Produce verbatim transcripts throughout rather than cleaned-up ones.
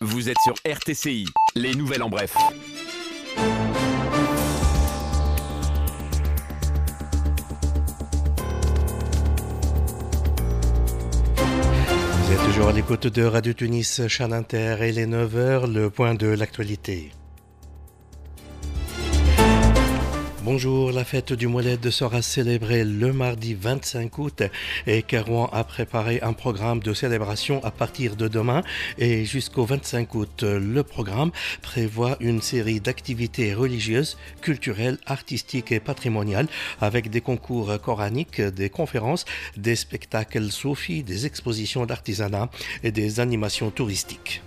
Vous êtes sur R T C I, les nouvelles en bref. Vous êtes toujours à l'écoute de Radio Tunis, chaîne Inter, et les neuf heures, le point de l'actualité. Bonjour, la fête du Mouled sera célébrée le mardi vingt-cinq août et Kairouan a préparé un programme de célébration à partir de demain et jusqu'au vingt-cinq août. Le programme prévoit une série d'activités religieuses, culturelles, artistiques et patrimoniales avec des concours coraniques, des conférences, des spectacles soufis, des expositions d'artisanat et des animations touristiques.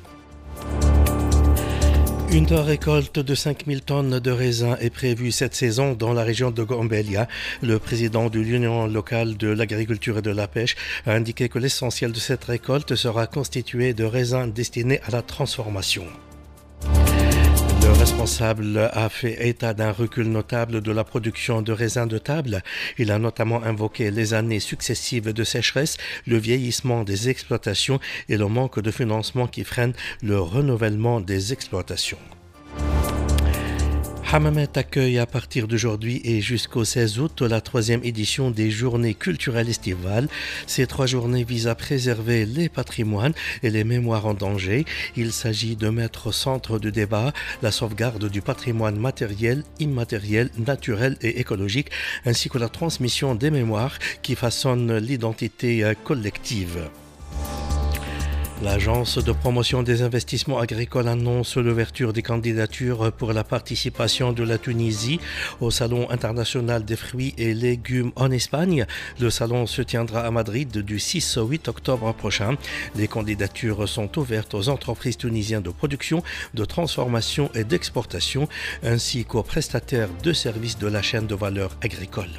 Une récolte de cinq mille tonnes de raisins est prévue cette saison dans la région de Gambélia. Le président de l'Union locale de l'agriculture et de la pêche a indiqué que l'essentiel de cette récolte sera constitué de raisins destinés à la transformation. Le responsable a fait état d'un recul notable de la production de raisins de table. Il a notamment invoqué les années successives de sécheresse, le vieillissement des exploitations et le manque de financement qui freine le renouvellement des exploitations. Hammamet accueille à partir d'aujourd'hui et jusqu'au seize août la troisième édition des Journées culturelles estivales. Ces trois journées visent à préserver les patrimoines et les mémoires en danger. Il s'agit de mettre au centre du débat la sauvegarde du patrimoine matériel, immatériel, naturel et écologique, ainsi que la transmission des mémoires qui façonnent l'identité collective. L'Agence de promotion des investissements agricoles annonce l'ouverture des candidatures pour la participation de la Tunisie au Salon international des fruits et légumes en Espagne. Le salon se tiendra à Madrid du six au huit octobre prochain. Les candidatures sont ouvertes aux entreprises tunisiennes de production, de transformation et d'exportation, ainsi qu'aux prestataires de services de la chaîne de valeur agricole.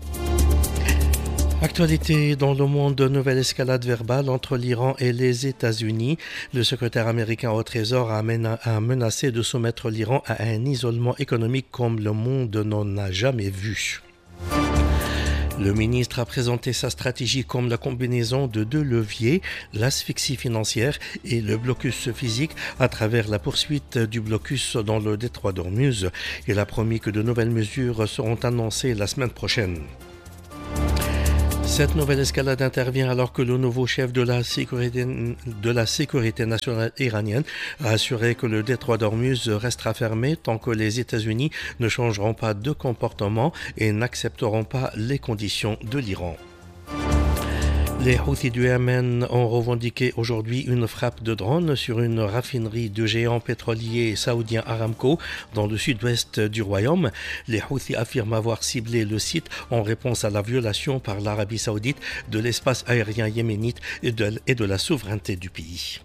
Actualité dans le monde, nouvelle escalade verbale entre l'Iran et les États-Unis. Le secrétaire américain au Trésor a menacé de soumettre l'Iran à un isolement économique comme le monde n'en a jamais vu. Le ministre a présenté sa stratégie comme la combinaison de deux leviers, l'asphyxie financière et le blocus physique à travers la poursuite du blocus dans le détroit d'Ormuz. Il a promis que de nouvelles mesures seront annoncées la semaine prochaine. Cette nouvelle escalade intervient alors que le nouveau chef de la sécurité, de la sécurité nationale iranienne a assuré que le détroit d'Ormuz restera fermé tant que les États-Unis ne changeront pas de comportement et n'accepteront pas les conditions de l'Iran. Les Houthis du Yémen ont revendiqué aujourd'hui une frappe de drone sur une raffinerie de géant pétrolier saoudien Aramco dans le sud-ouest du royaume. Les Houthis affirment avoir ciblé le site en réponse à la violation par l'Arabie saoudite de l'espace aérien yéménite et de, et de la souveraineté du pays.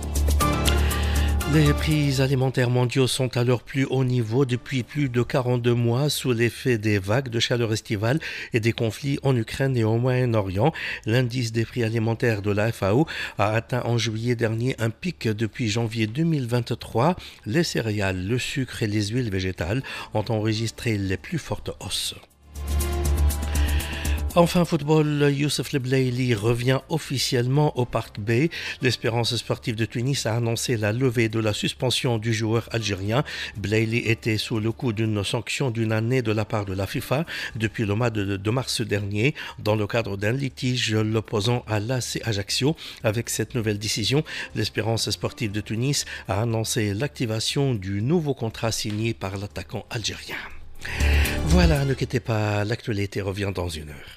Les prix alimentaires mondiaux sont à leur plus haut niveau depuis plus de quarante-deux mois sous l'effet des vagues de chaleur estivale et des conflits en Ukraine et au Moyen-Orient. L'indice des prix alimentaires de la F A O a atteint en juillet dernier un pic depuis janvier deux mille vingt-trois. Les céréales, le sucre et les huiles végétales ont enregistré les plus fortes hausses. Enfin, football, Youssef Leblaili revient officiellement au Parc B. L'Espérance sportive de Tunis a annoncé la levée de la suspension du joueur algérien. Blaili était sous le coup d'une sanction d'une année de la part de la FIFA depuis le mois de, de mars dernier dans le cadre d'un litige l'opposant à l'A C Ajaccio. Avec cette nouvelle décision, l'Espérance sportive de Tunis a annoncé l'activation du nouveau contrat signé par l'attaquant algérien. Voilà, ne quittez pas, l'actualité revient dans une heure.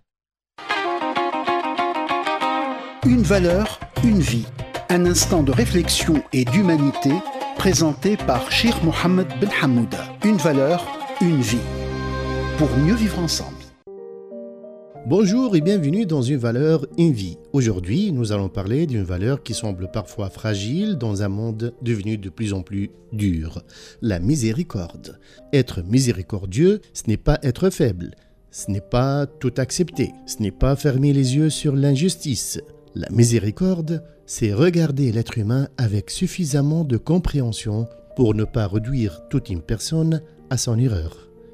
Une valeur, une vie. Un instant de réflexion et d'humanité présenté par Cheikh Mohammed Ben Hamouda. Une valeur, une vie. Pour mieux vivre ensemble. Bonjour et bienvenue dans Une valeur, une vie. Aujourd'hui, nous allons parler d'une valeur qui semble parfois fragile dans un monde devenu de plus en plus dur. La miséricorde. Être miséricordieux, ce n'est pas être faible. Ce n'est pas tout accepter. Ce n'est pas fermer les yeux sur l'injustice. La miséricorde, c'est regarder l'être humain avec suffisamment de compréhension pour ne pas réduire toute une personne à son erreur.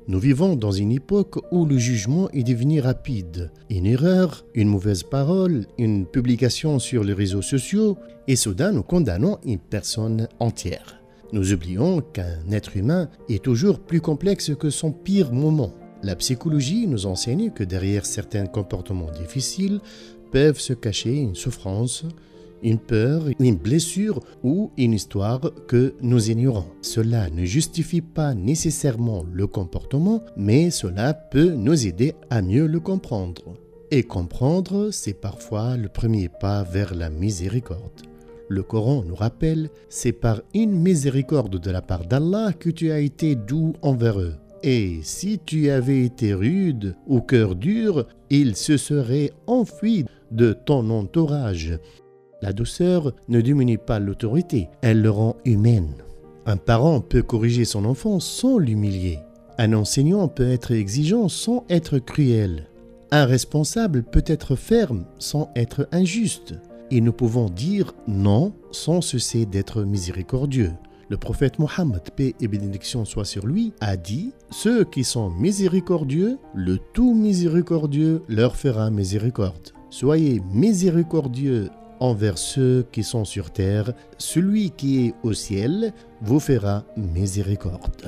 Nous vivons dans une époque où le jugement est devenu rapide. Une erreur, une mauvaise parole, une publication sur les réseaux sociaux, et soudain nous condamnons une personne entière. Nous oublions qu'un être humain est toujours plus complexe que son pire moment. La psychologie nous enseigne que derrière certains comportements difficiles peuvent se cacher une souffrance, une peur, une blessure ou une histoire que nous ignorons. Cela ne justifie pas nécessairement le comportement, mais cela peut nous aider à mieux le comprendre. Et comprendre, c'est parfois le premier pas vers la miséricorde. Le Coran nous rappelle, c'est par une miséricorde de la part d'Allah que tu as été doux envers eux. Et si tu avais été rude ou cœur dur, ils se seraient enfuis de ton entourage. La douceur ne diminue pas l'autorité, elle le rend humaine. Un parent peut corriger son enfant sans l'humilier. Un enseignant peut être exigeant sans être cruel. Un responsable peut être ferme sans être injuste. Et nous pouvons dire non sans cesser d'être miséricordieux. Le prophète Mohammed, paix et bénédiction soient sur lui, a dit « Ceux qui sont miséricordieux, le tout miséricordieux leur fera miséricorde. Soyez miséricordieux envers ceux qui sont sur terre, celui qui est au ciel vous fera miséricorde. »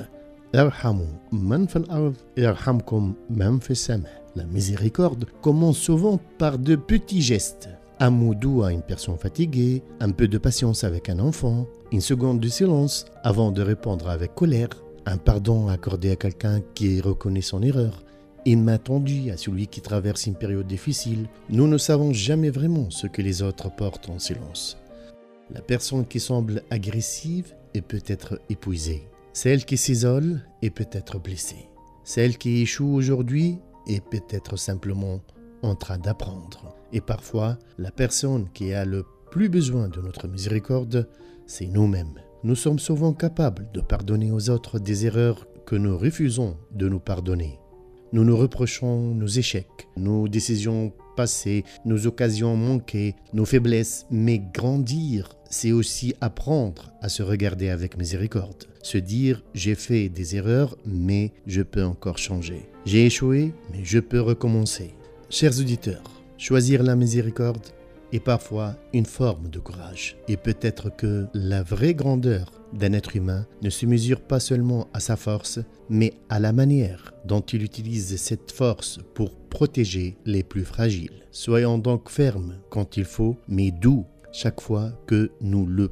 Irhamu man fil ard, irhamkum man fis sama. La miséricorde commence souvent par de petits gestes. Un mot doux à une personne fatiguée, un peu de patience avec un enfant, une seconde de silence avant de répondre avec colère, un pardon accordé à quelqu'un qui reconnaît son erreur, une main tendue à celui qui traverse une période difficile. Nous ne savons jamais vraiment ce que les autres portent en silence. La personne qui semble agressive est peut-être épuisée. Celle qui s'isole est peut-être blessée. Celle qui échoue aujourd'hui est peut-être simplement en train d'apprendre. Et parfois, la personne qui a le plus besoin de notre miséricorde, c'est nous-mêmes. Nous sommes souvent capables de pardonner aux autres des erreurs que nous refusons de nous pardonner. Nous nous reprochons nos échecs, nos décisions passées, nos occasions manquées, nos faiblesses. Mais grandir, c'est aussi apprendre à se regarder avec miséricorde. Se dire « j'ai fait des erreurs, mais je peux encore changer. J'ai échoué, mais je peux recommencer. » Chers auditeurs, choisir la miséricorde est parfois une forme de courage. Et peut-être que la vraie grandeur d'un être humain ne se mesure pas seulement à sa force, mais à la manière dont il utilise cette force pour protéger les plus fragiles. Soyons donc fermes quand il faut, mais doux chaque fois que nous le